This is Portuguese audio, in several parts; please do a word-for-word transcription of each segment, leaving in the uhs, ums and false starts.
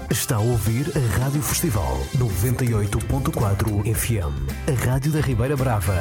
Está a ouvir a Rádio Festival noventa e oito ponto quatro F M, a Rádio da Ribeira Brava.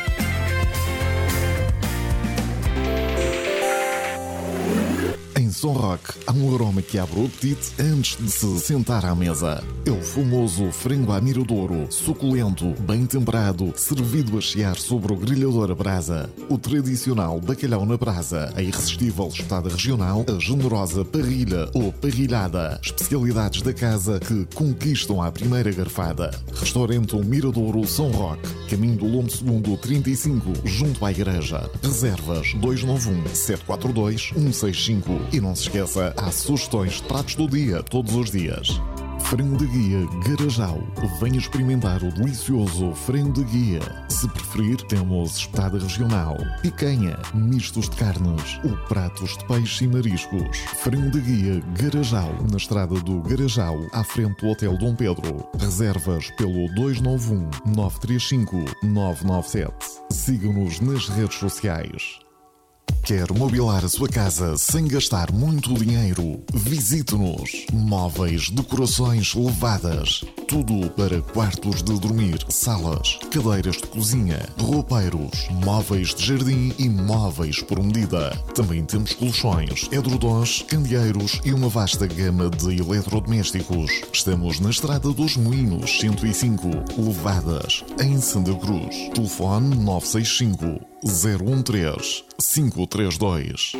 Em Som Rock há um aroma que abre o apetite antes de se sentar à mesa. É o famoso frango à miradouro, suculento, bem temperado, servido a chiar sobre o grelhador a brasa. O tradicional bacalhau na brasa, a irresistível espetada regional, a generosa parrilha ou parrilhada. Especialidades da casa que conquistam à primeira garfada. Restaurante O Miradouro Som Rock, caminho do Lombo Segundo trinta e cinco, junto à igreja. Reservas dois nove um, sete quatro dois, um seis cinco. E não se esqueça, há sugestões de pratos do dia, todos os dias. Frango de guia Garajal. Venha experimentar o delicioso frango de guia. Se preferir, temos espetada regional, picanha, mistos de carnes ou pratos de peixe e mariscos. Frango de guia Garajal, na estrada do Garajal, à frente do Hotel Dom Pedro. Reservas pelo dois nove um, nove três cinco, nove nove sete. Siga-nos nas redes sociais. Quer mobilar a sua casa sem gastar muito dinheiro? Visite-nos. Móveis, decorações elevadas. Tudo para quartos de dormir, salas, cadeiras de cozinha, roupeiros, móveis de jardim e móveis por medida. Também temos colchões, edredons, candeeiros e uma vasta gama de eletrodomésticos. Estamos na Estrada dos Moinhos, cento e cinco, Levadas, em Santa Cruz. Telefone nove seis cinco, zero um três, cinco três dois.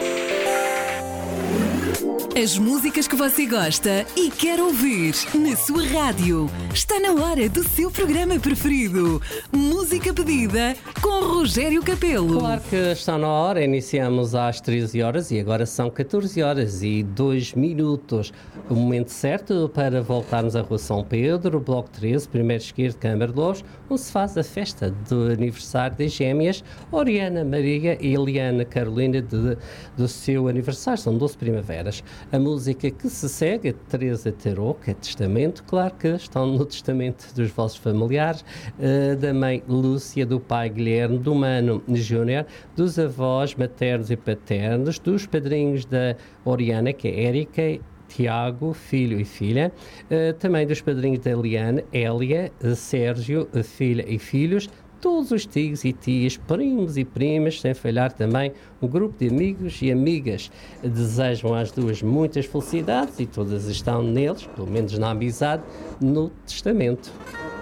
As músicas que você gosta e quer ouvir na sua rádio. Está na hora do seu programa preferido. Música pedida com Rogério Capelo. Claro que está na hora. Iniciamos às treze horas e agora são catorze horas e dois minutos. O momento certo para voltarmos à Rua São Pedro, Bloco treze, primeiro esquerdo, Câmara de Louros, onde se faz a festa do aniversário das gêmeas Oriana Maria e Eliana Carolina de, do seu aniversário. São doze primaveras. A música que se segue é de Teresa Tarot, que é testamento, claro que estão no testamento dos vossos familiares, uh, da mãe Lúcia, do pai Guilherme, do mano Júnior, dos avós maternos e paternos, dos padrinhos da Oriana, que é Érica, Tiago, filho e filha, uh, também dos padrinhos da Eliane, Hélia, Sérgio, filha e filhos, todos os tios e tias, primos e primas, sem falhar também um grupo de amigos e amigas. Desejam às duas muitas felicidades e todas estão neles, pelo menos na amizade, no testamento.